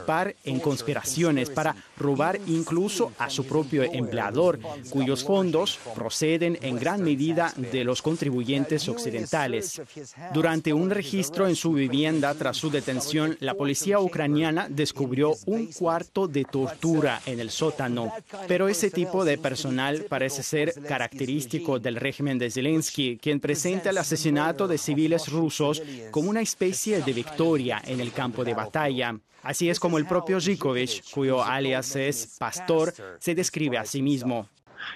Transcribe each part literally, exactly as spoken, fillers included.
participar en conspiraciones para robar incluso a su propio empleador, cuyos fondos proceden en gran medida de los contribuyentes occidentales. Durante un registro en su vivienda tras su detención, la policía ucraniana descubrió un cuarto de tortura en el sótano. Pero ese tipo de personal parece ser característico del régimen de Zelensky, quien presenta el asesinato de civiles rusos como una especie de victoria en el campo de batalla. Así es como el propio Zhikovich, cuyo alias es Pastor, se describe a sí mismo.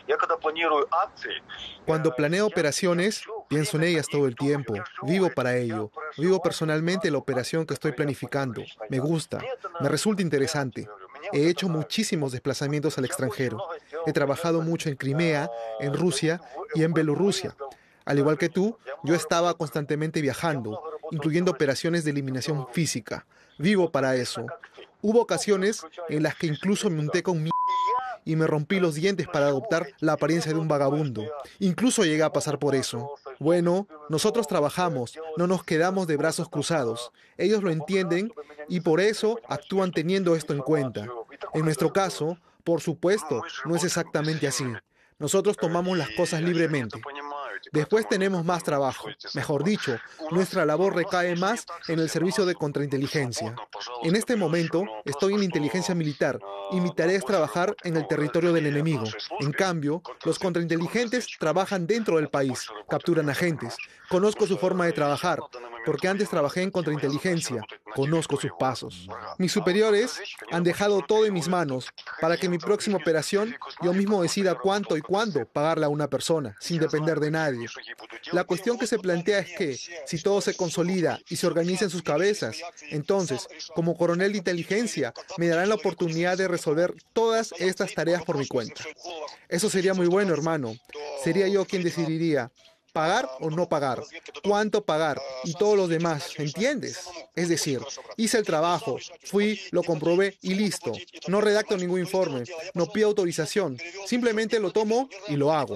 Cuando planeo operaciones, pienso en ellas todo el tiempo. Vivo para ello. Vivo personalmente la operación que estoy planificando. Me gusta. Me resulta interesante. He hecho muchísimos desplazamientos al extranjero. He trabajado mucho en Crimea, en Rusia y en Bielorrusia. Al igual que tú, yo estaba constantemente viajando, incluyendo operaciones de eliminación física. Vivo para eso. Hubo ocasiones en las que incluso me unté con mi y me rompí los dientes para adoptar la apariencia de un vagabundo. Incluso llegué a pasar por eso. Bueno, nosotros trabajamos, no nos quedamos de brazos cruzados. Ellos lo entienden y por eso actúan teniendo esto en cuenta. En nuestro caso, por supuesto, no es exactamente así. Nosotros tomamos las cosas libremente. Después tenemos más trabajo. Mejor dicho, nuestra labor recae más en el servicio de contrainteligencia. En este momento estoy en inteligencia militar y mi tarea es trabajar en el territorio del enemigo. En cambio, los contrainteligentes trabajan dentro del país, capturan agentes. Conozco su forma de trabajar, porque antes trabajé en contrainteligencia. Conozco sus pasos. Mis superiores han dejado todo en mis manos para que mi próxima operación yo mismo decida cuánto y cuándo pagarle a una persona, sin depender de nadie. La cuestión que se plantea es que, si todo se consolida y se organiza en sus cabezas, entonces, como coronel de inteligencia, me darán la oportunidad de resolver todas estas tareas por mi cuenta. Eso sería muy bueno, hermano. Sería yo quien decidiría pagar o no pagar, cuánto pagar y todo lo demás, ¿entiendes? Es decir, hice el trabajo, fui, lo comprobé y listo. No redacto ningún informe, no pido autorización, simplemente lo tomo y lo hago.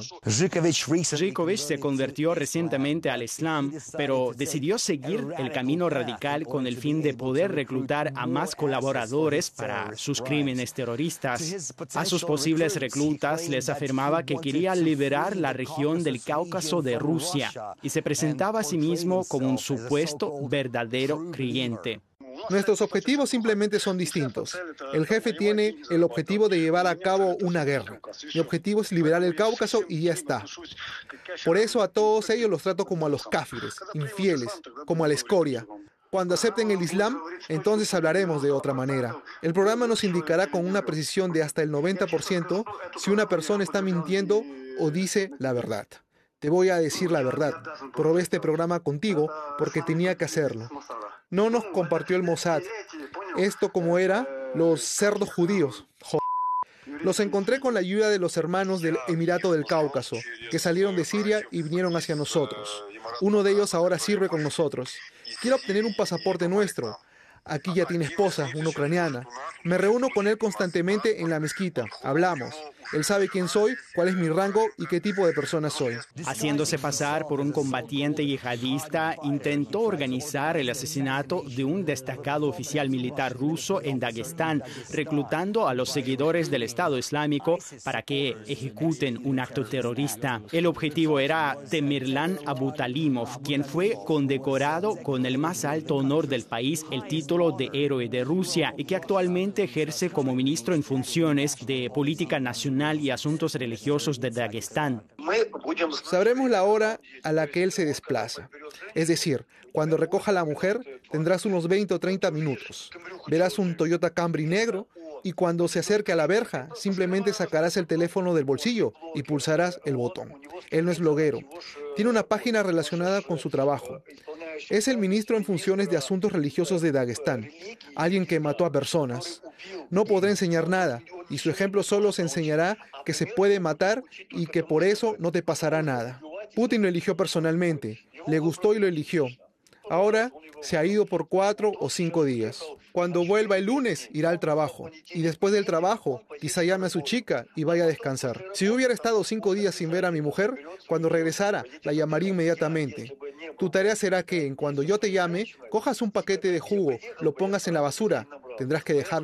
Zhikovich se convirtió recientemente al Islam, pero decidió seguir el camino radical con el fin de poder reclutar a más colaboradores para sus crímenes terroristas. A sus posibles reclutas les afirmaba que quería liberar la región del Cáucaso de Rusia y se presentaba a sí mismo como un supuesto verdadero creyente. Nuestros objetivos simplemente son distintos. El jefe tiene el objetivo de llevar a cabo una guerra. Mi objetivo es liberar el Cáucaso y ya está. Por eso a todos ellos los trato como a los cáfires, infieles, como a la escoria. Cuando acepten el Islam, entonces hablaremos de otra manera. El programa nos indicará con una precisión de hasta el noventa por ciento si una persona está mintiendo o dice la verdad. Te voy a decir la verdad. Probé este programa contigo porque tenía que hacerlo. No nos compartió el Mossad. Esto como era, los cerdos judíos. Joder. Los encontré con la ayuda de los hermanos del Emirato del Cáucaso, que salieron de Siria y vinieron hacia nosotros. Uno de ellos ahora sirve con nosotros. Quiere obtener un pasaporte nuestro. Aquí ya tiene esposa, una ucraniana. Me reúno con él constantemente en la mezquita. Hablamos. Él sabe quién soy, cuál es mi rango y qué tipo de persona soy. Haciéndose pasar por un combatiente yihadista, intentó organizar el asesinato de un destacado oficial militar ruso en Dagestán, reclutando a los seguidores del Estado Islámico para que ejecuten un acto terrorista. El objetivo era Temirlan Abutalimov, quien fue condecorado con el más alto honor del país, el título de Héroe de Rusia, y que actualmente ejerce como ministro en funciones de Política Nacional y Asuntos Religiosos de Dagestán. Sabremos la hora a la que él se desplaza. Es decir, cuando recoja a la mujer, tendrás unos veinte o treinta minutos. Verás un Toyota Camry negro y cuando se acerque a la verja, simplemente sacarás el teléfono del bolsillo y pulsarás el botón. Él no es bloguero. Tiene una página relacionada con su trabajo. Es el ministro en funciones de Asuntos Religiosos de Dagestán, alguien que mató a personas. No podrá enseñar nada, y su ejemplo solo se enseñará que se puede matar y que por eso no te pasará nada. Putin lo eligió personalmente, le gustó y lo eligió. Ahora se ha ido por cuatro o cinco días. Cuando vuelva el lunes, irá al trabajo. Y después del trabajo, quizá llame a su chica y vaya a descansar. Si hubiera estado cinco días sin ver a mi mujer, cuando regresara, la llamaría inmediatamente. Tu tarea será que, en cuando yo te llame, cojas un paquete de jugo, lo pongas en la basura. Tendrás que dejarlo